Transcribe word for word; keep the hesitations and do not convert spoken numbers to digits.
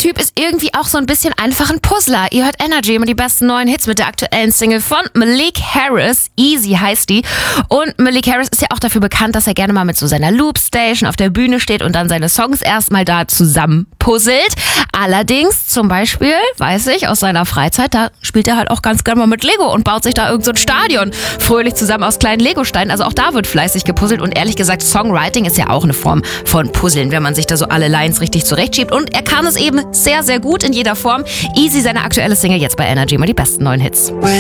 Typ ist irgendwie auch so ein bisschen einfach ein Puzzler. Ihr hört Energy, immer die besten neuen Hits mit der aktuellen Single von Malik Harris. Easy heißt die. Und Malik Harris ist ja auch dafür bekannt, dass er gerne mal mit so seiner Loopstation auf der Bühne steht und dann seine Songs erstmal da zusammen puzzelt. Allerdings, zum Beispiel, weiß ich, aus seiner Freizeit, da spielt er halt auch ganz gerne mal mit Lego und baut sich da irgend so ein Stadion fröhlich zusammen aus kleinen Legosteinen. Also auch da wird fleißig gepuzzelt und ehrlich gesagt, Songwriting ist ja auch eine Form von Puzzeln, wenn man sich da so alle Lines richtig zurechtschiebt. Und er kann es eben sehr, sehr gut in jeder Form. Easy, seine aktuelle Single jetzt bei Energy, mal die besten neuen Hits.